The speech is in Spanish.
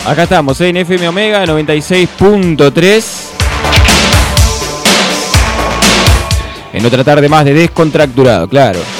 Acá estamos, en FM Omega 96.3. En otra tarde más de Descontracturado, claro.